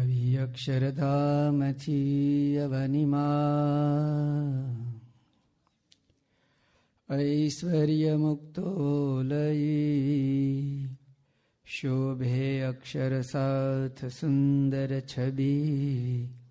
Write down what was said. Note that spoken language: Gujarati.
આવી અક્ષરધામથી અવનિમાં ઐશ્વર્ય મુક્તો લઈ શોભે અક્ષર સાથ સુંદર છબી